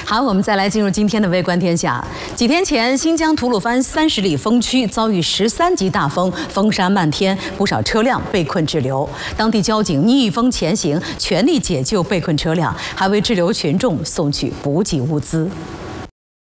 好，我们再来进入今天的微观天下。几天前，新疆吐鲁番30里风区遭遇13级大风，风沙漫天，不少车辆被困滞留。当地交警逆风前行，全力解救被困车辆，还为滞留群众送去补给物资。